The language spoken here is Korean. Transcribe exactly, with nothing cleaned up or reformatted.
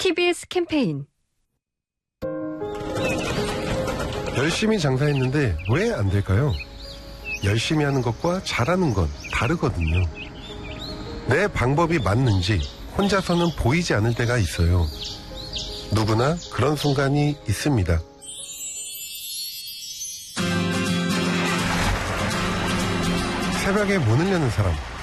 티비에스 캠페인. 열심히 장사했는데 왜 안 될까요? 열심히 하는 것과 잘하는 건 다르거든요. 내 방법이 맞는지 혼자서는 보이지 않을 때가 있어요. 누구나 그런 순간이 있습니다. 새벽에 문을 여는 사람,